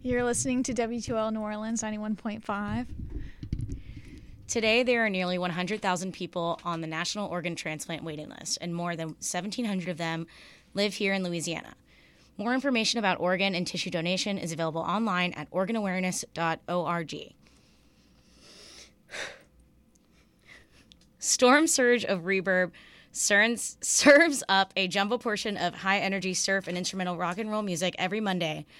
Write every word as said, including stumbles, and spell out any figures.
You're listening to W two L New Orleans ninety-one point five. Today, there are nearly one hundred thousand people on the National Organ Transplant waiting list, and more than seventeen hundred of them live here in Louisiana. More information about organ and tissue donation is available online at organ awareness dot org. Storm surge of reverb serves, serves up a jumbo portion of high-energy surf and instrumental rock and roll music every Monday